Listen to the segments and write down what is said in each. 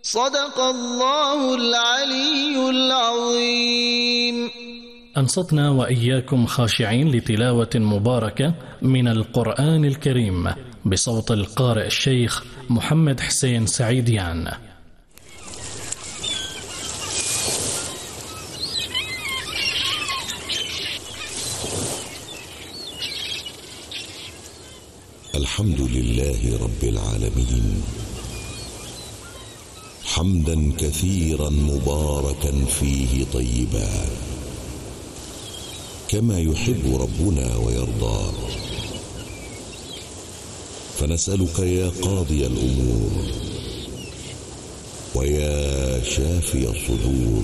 صدق الله العلي العظيم. أنصتنا وإياكم خاشعين لتلاوة مباركة من القرآن الكريم بصوت القارئ الشيخ محمد حسين سعيديان. الحمد لله رب العالمين، حمدا كثيرا مباركا فيه طيبا كما يحب ربنا ويرضى. فنسألك يا قاضي الأمور ويا شافي الصدور،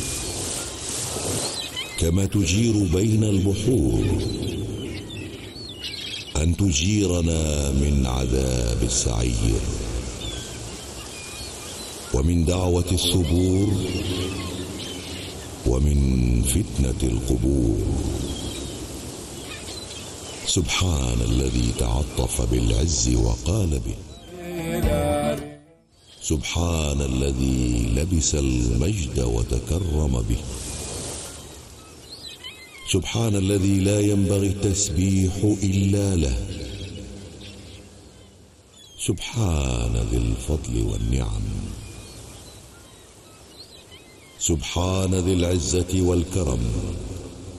كما تجير بين البحور، أن تجيرنا من عذاب السعير ومن دعوة الثبور ومن فتنة القبور. سبحان الذي تعطف بالعز وقال به، سبحان الذي لبس المجد وتكرم به، سبحان الذي لا ينبغي التسبيح إلا له، سبحان ذي الفضل والنعم، سبحان ذي العزة والكرم،